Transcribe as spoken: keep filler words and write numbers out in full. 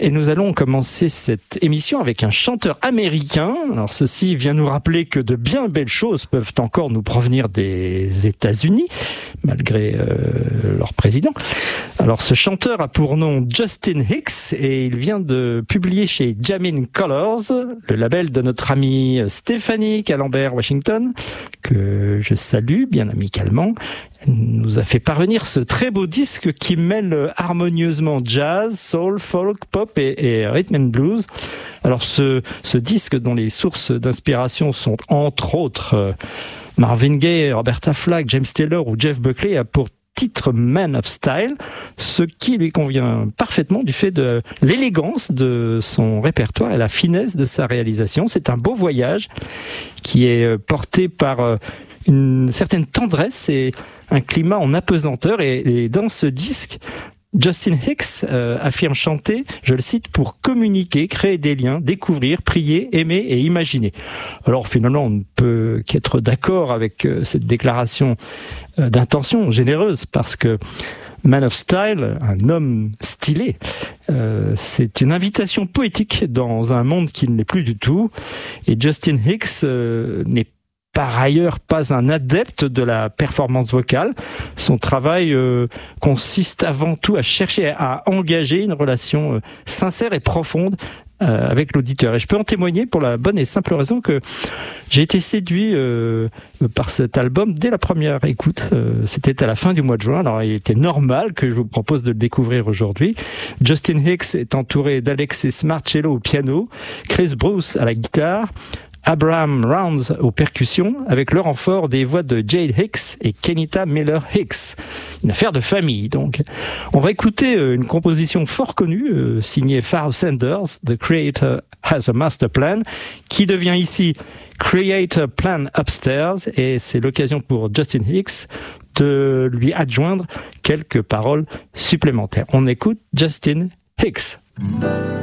Et nous allons commencer cette émission avec un chanteur américain. Alors ceci vient nous rappeler que de bien belles choses peuvent encore nous provenir des États-Unis, malgré euh, leur président. Alors ce chanteur a pour nom Justin Hicks et il vient de publier chez Jamin Colors, le label de notre amie Stéphanie Calambert-Washington, que je salue bien amicalement. Elle nous a fait parvenir ce très beau disque qui mêle harmonieusement jazz, soul, folk, pop et, et rhythm and blues. Alors ce, ce disque dont les sources d'inspiration sont entre autres euh, Marvin Gaye, Roberta Flack, James Taylor ou Jeff Buckley a pour titre Man of Style, ce qui lui convient parfaitement du fait de l'élégance de son répertoire et la finesse de sa réalisation. C'est un beau voyage qui est porté par une certaine tendresse et un climat en apesanteur. Et, et dans ce disque, Justin Hicks euh, affirme chanter, je le cite, pour communiquer, créer des liens, découvrir, prier, aimer et imaginer. Alors finalement, on ne peut qu'être d'accord avec euh, cette déclaration euh, d'intention généreuse, parce que Man of Style, un homme stylé, euh, c'est une invitation poétique dans un monde qui ne l'est plus du tout. Et Justin Hicks euh, n'est par ailleurs pas un adepte de la performance vocale. Son travail euh, consiste avant tout à chercher à engager une relation euh, sincère et profonde euh, avec l'auditeur. Et je peux en témoigner pour la bonne et simple raison que j'ai été séduit euh, par cet album dès la première écoute. Euh, c'était à la fin du mois de juin, alors il était normal que je vous propose de le découvrir aujourd'hui. Justin Hicks est entouré d'Alexis Marcello au piano, Chris Bruce à la guitare, Abraham Rounds aux percussions, avec le renfort des voix de Jade Hicks et Kenita Miller Hicks. Une affaire de famille, donc. On va écouter une composition fort connue, euh, signée Pharoah Sanders, The Creator Has a Master Plan, qui devient ici Creator Plan Upstairs, et c'est l'occasion pour Justin Hicks de lui adjoindre quelques paroles supplémentaires. On écoute Justin Hicks.